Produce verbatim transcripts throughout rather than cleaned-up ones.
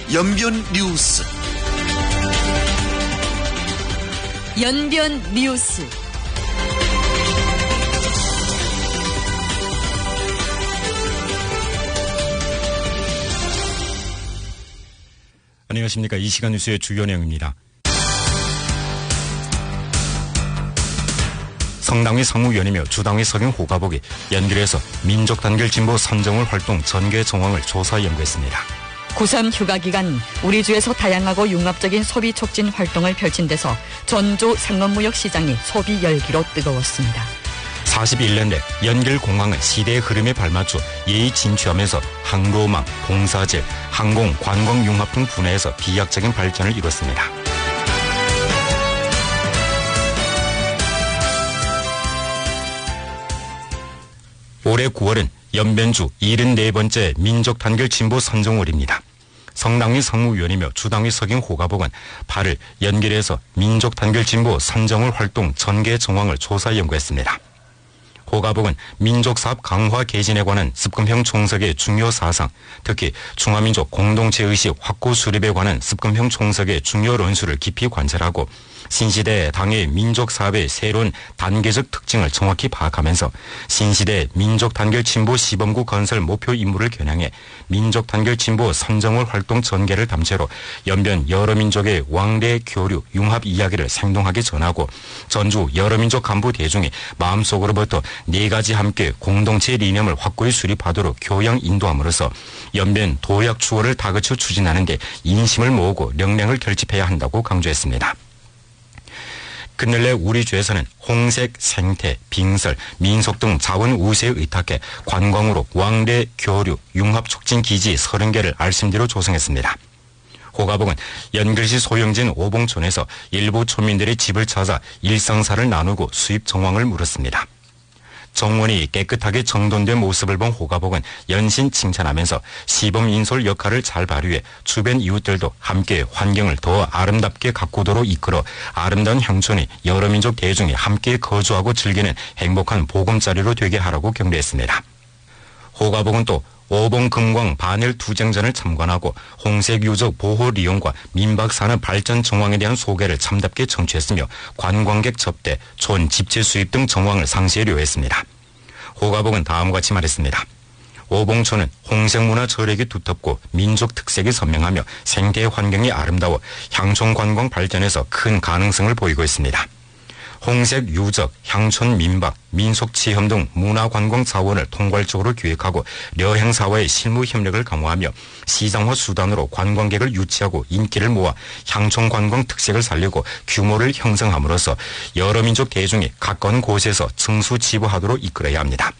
연변 뉴스. 연변 뉴스. 안녕하십니까. 이 시간 뉴스의 주요 내용입니다. 성당위 상무위원이며 주당위 석영 호가복이 연길에서 민족단결 진보 선정을 활동 전개 정황을 조사 연구했습니다. 구삼 휴가 기간 우리 주에서 다양하고 융합적인 소비 촉진 활동을 펼친 데서 전주 상업무역시장이 소비 열기로 뜨거웠습니다. 사십일 년 내 연길공항은 시대의 흐름에 발맞춰 예의 진취하면서 항로망, 봉사질, 항공, 관광 융합 등 분야에서 비약적인 발전을 이뤘습니다. 올해 구월은 연변주 칠십사 번째 민족단결 진보 선정월입니다. 성당위 상무위원이며 주당위 석영 호가복은 팔 일 연길에서 민족단결 진보 선정월 활동 전개 정황을 조사 연구했습니다. 호가복은 민족사업 강화 개진에 관한 습금형 총석의 중요 사상, 특히 중화민족 공동체의식 확고 수립에 관한 습금형 총석의 중요論수를 깊이 관찰하고 신시대 당의 민족사업의 새로운 단계적 특징을 정확히 파악하면서 신시대 민족단결 진보 시범구 건설 목표 임무를 겨냥해 민족단결 진보 선정월 활동 전개를 담채로 연변 여러민족의 왕래 교류 융합 이야기를 생동하게 전하고 전주 여러민족 간부 대중이 마음속으로부터 네 가지 함께 공동체理念을 확고히 수립하도록 교양 인도함으로써 연변 도약 추월을 다그쳐 추진하는 데 인심을 모으고 역량을 결집해야 한다고 강조했습니다. 근래 우리 주에서는 홍색, 생태, 빙설, 민속 등 자원 우세에 의탁해 관광으로 왕래, 교류, 융합 촉진 기지 서른 개를 알심대로 조성했습니다. 호가복은 연길시 소영진 오봉촌에서 일부 촌민들의 집을 찾아 일상사를 나누고 수입 정황을 물었습니다. 정원이 깨끗하게 정돈된 모습을 본 호가복은 연신 칭찬하면서 시범인솔 역할을 잘 발휘해 주변 이웃들도 함께 환경을 더 아름답게 가꾸도록 이끌어 아름다운 향촌이 여러민족 대중이 함께 거주하고 즐기는 행복한 보금자리로 되게 하라고 격려했습니다. 호가복은 또 오봉금광 반일 투쟁전을 참관하고 홍색유적 보호 리용과 민박산업 발전 정황에 대한 소개를 참답게 청취했으며 관광객 접대, 촌 집체 수입 등 정황을 상세히 료했습니다. 호가복은 다음과 같이 말했습니다. 오봉촌은 홍색문화 절액이 두텁고 민족 특색이 선명하며 생태 환경이 아름다워 향촌 관광 발전에서 큰 가능성을 보이고 있습니다. 홍색 유적, 향촌 민박, 민속 체험 등 문화관광 자원을 통괄적으로 기획하고 여행사와의 실무 협력을 강화하며 시장화 수단으로 관광객을 유치하고 인기를 모아 향촌 관광 특색을 살리고 규모를 형성함으로써 여러 민족 대중이 가까운 곳에서 증수지부하도록 이끌어야 합니다.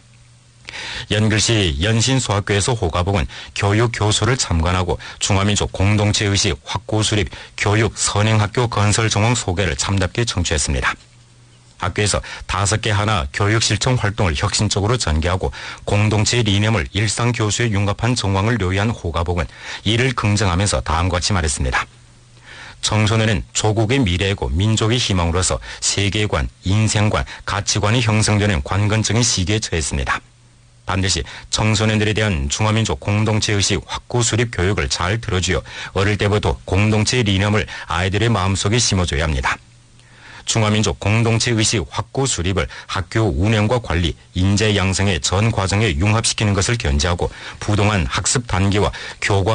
연길시 연신소학교에서 호가복은 교육 교수를 참관하고 중화민족 공동체의식 확고 수립 교육 선행학교 건설 정황 소개를 참답게 청취했습니다. 학교에서 다섯 개 하나 교육 실천 활동을 혁신적으로 전개하고 공동체理念을 일상 교수에 융합한 정황을 료한 호가복은 이를 긍정하면서 다음과 같이 말했습니다. 청소년은 조국의 미래이고 민족의 희망으로서 세계관, 인생관, 가치관이 형성되는 관건적인 시기에 처했습니다. 반드시 청소년들에 대한 중화민족 공동체의식 확고 수립 교육을 잘 들어주어 어릴 때부터 공동체理念을 아이들의 마음속에 심어줘야 합니다. 중화민족 공동체의식 확고 수립을 학교 운영과 관리, 인재 양성의 전 과정에 융합시키는 것을 견지하고 부동한 학습 단계와 교과